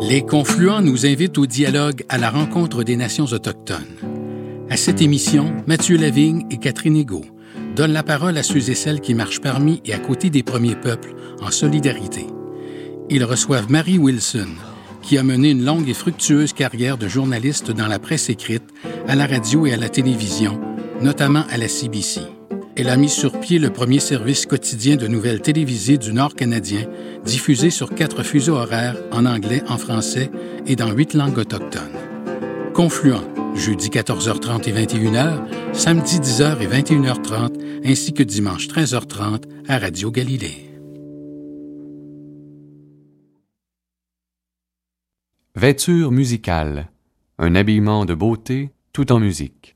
Les Confluents nous invitent au dialogue à la rencontre des nations autochtones. À cette émission, Mathieu Lavigne et Catherine Égaud donnent la parole à ceux et celles qui marchent parmi et à côté des premiers peuples en solidarité. Ils reçoivent Marie Wilson, qui a mené une longue et fructueuse carrière de journaliste dans la presse écrite, à la radio et à la télévision, notamment à la CBC. Elle a mis sur pied le premier service quotidien de nouvelles télévisées du Nord canadien, diffusé sur 4 fuseaux horaires en anglais, en français et dans 8 langues autochtones. Confluent, jeudi 14h30 et 21h, samedi 10h et 21h30, ainsi que dimanche 13h30 à Radio Galilée. Vêture musicale, un habillement de beauté tout en musique.